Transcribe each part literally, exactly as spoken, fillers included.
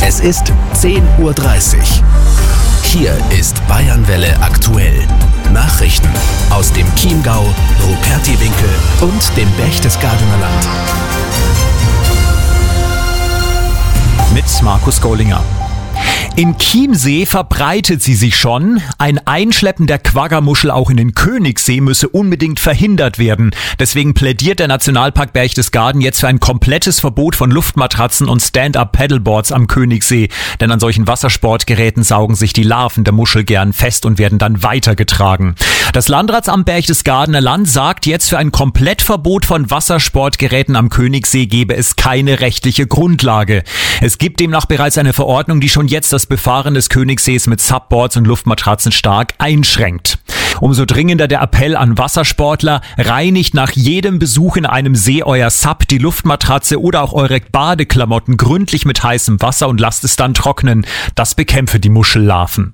Es ist zehn Uhr dreißig. Hier ist Bayernwelle aktuell. Nachrichten aus dem Chiemgau, Rupertiwinkel und dem Berchtesgadener Land. Mit Markus Gollinger. In Chiemsee verbreitet sie sich schon. Ein Einschleppen der Quaggamuschel auch in den Königssee müsse unbedingt verhindert werden. Deswegen plädiert der Nationalpark Berchtesgaden jetzt für ein komplettes Verbot von Luftmatratzen und Stand-Up-Paddleboards am Königssee. Denn an solchen Wassersportgeräten saugen sich die Larven der Muschel gern fest und werden dann weitergetragen. Das Landratsamt Berchtesgadener Land sagt jetzt, für ein Komplettverbot von Wassersportgeräten am Königssee gebe es keine rechtliche Grundlage. Es gibt demnach bereits eine Verordnung, die schon jetzt das Befahren des Königssees mit Subboards und Luftmatratzen stark einschränkt. Umso dringender der Appell an Wassersportler: Reinigt nach jedem Besuch in einem See euer Sub, die Luftmatratze oder auch eure Badeklamotten gründlich mit heißem Wasser und lasst es dann trocknen. Das bekämpfe die Muschellarven.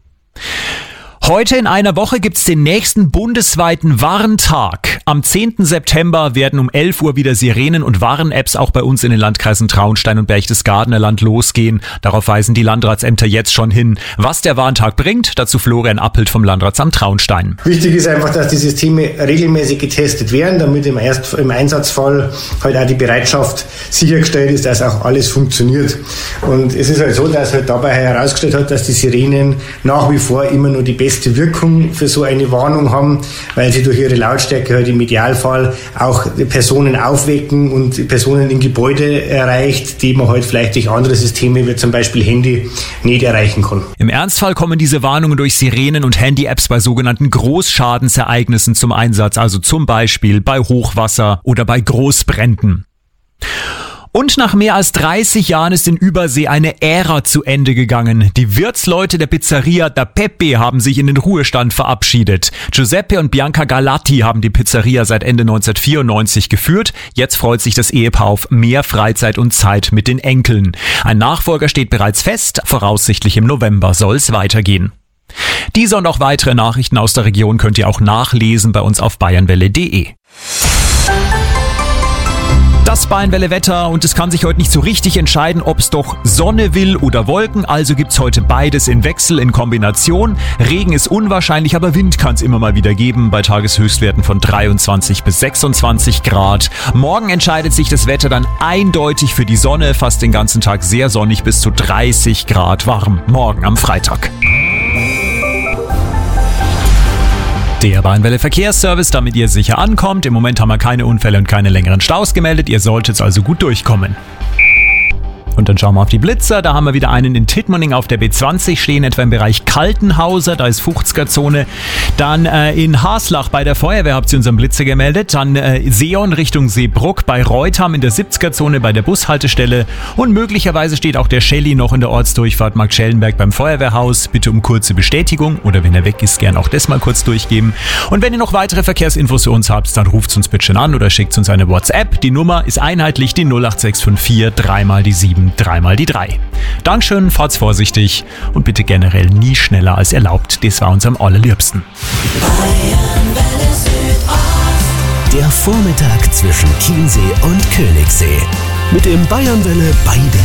Heute in einer Woche gibt's den nächsten bundesweiten Warntag. Am zehnten September werden um elf Uhr wieder Sirenen- und Warn-Apps auch bei uns in den Landkreisen Traunstein und Berchtesgadener Land losgehen. Darauf weisen die Landratsämter jetzt schon hin. Was der Warntag bringt, dazu Florian Appelt vom Landratsamt Traunstein. Wichtig ist einfach, dass die Systeme regelmäßig getestet werden, damit im, Erst-, im Einsatzfall halt auch die Bereitschaft sichergestellt ist, dass auch alles funktioniert. Und es ist halt so, dass halt dabei herausgestellt hat, dass die Sirenen nach wie vor immer nur die beste Wirkung für so eine Warnung haben, weil sie durch ihre Lautstärke halt im Idealfall auch Personen aufwecken und Personen in Gebäude erreicht, die man halt vielleicht durch andere Systeme wie zum Beispiel Handy nicht erreichen kann. Im Ernstfall kommen diese Warnungen durch Sirenen und Handy-Apps bei sogenannten Großschadensereignissen zum Einsatz, also zum Beispiel bei Hochwasser oder bei Großbränden. Und nach mehr als dreißig Jahren ist in Übersee eine Ära zu Ende gegangen. Die Wirtsleute der Pizzeria Da Pepe haben sich in den Ruhestand verabschiedet. Giuseppe und Bianca Galati haben die Pizzeria seit Ende neunzehnhundertvierundneunzig geführt. Jetzt freut sich das Ehepaar auf mehr Freizeit und Zeit mit den Enkeln. Ein Nachfolger steht bereits fest. Voraussichtlich im November soll es weitergehen. Diese und auch weitere Nachrichten aus der Region könnt ihr auch nachlesen bei uns auf bayernwelle punkt de. Das Bayernwelle-Wetter, und es kann sich heute nicht so richtig entscheiden, ob es doch Sonne will oder Wolken, also gibt's heute beides in Wechsel, in Kombination. Regen ist unwahrscheinlich, aber Wind kann es immer mal wieder geben, bei Tageshöchstwerten von dreiundzwanzig bis sechsundzwanzig Grad. Morgen entscheidet sich das Wetter dann eindeutig für die Sonne, fast den ganzen Tag sehr sonnig, bis zu dreißig Grad warm. Morgen am Freitag. Der Bayernwelle Verkehrsservice, damit ihr sicher ankommt. Im Moment haben wir keine Unfälle und keine längeren Staus gemeldet. Ihr solltet also gut durchkommen. Und dann schauen wir auf die Blitzer. Da haben wir wieder einen in Tittmoning auf der B zwanzig stehen, etwa im Bereich Kaltenhauser, da ist fünfziger-Zone. Dann äh, in Haslach bei der Feuerwehr habt ihr unseren Blitzer gemeldet. Dann äh, Seon Richtung Seebruck bei Reutham in der siebziger-Zone bei der Bushaltestelle. Und möglicherweise steht auch der Shelly noch in der Ortsdurchfahrt Marktschellenberg beim Feuerwehrhaus. Bitte um kurze Bestätigung oder wenn er weg ist, gern auch das mal kurz durchgeben. Und wenn ihr noch weitere Verkehrsinfos für uns habt, dann ruft uns bitte schon an oder schickt uns eine WhatsApp. Die Nummer ist einheitlich die null acht sechs fünf vier drei mal die sieben. Dreimal die drei. Dankeschön, fahrt's vorsichtig und bitte generell nie schneller als erlaubt. Das war uns am allerliebsten. Der Vormittag zwischen Chiemsee und Königssee. Mit dem Bayernwelle Beide